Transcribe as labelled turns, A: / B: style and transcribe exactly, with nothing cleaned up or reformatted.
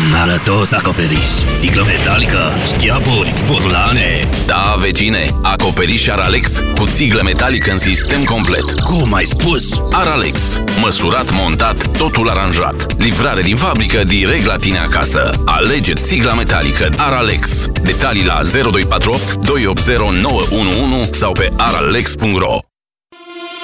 A: Arătos acoperiș, țiglă metalică, șchiaburi, burlane.
B: Da, vecine, acoperiș Aralex cu țiglă metalică în sistem complet.
A: Cum ai spus?
B: Aralex. Măsurat, montat, totul aranjat. Livrare din fabrică direct la tine acasă. Alege țigla metalică Aralex. Detalii la zero doi patru opt doi opt zero nouă unu unu sau pe aralex punct ro.